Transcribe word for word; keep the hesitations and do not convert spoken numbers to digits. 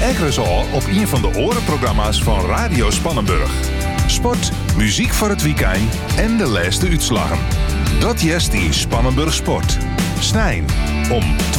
Luister ze al op een van de orenprogramma's van Radio Spannenburg. Sport, muziek voor het weekend en de laatste uitslagen. Dat jest in Spannenburg Sport. Snijn om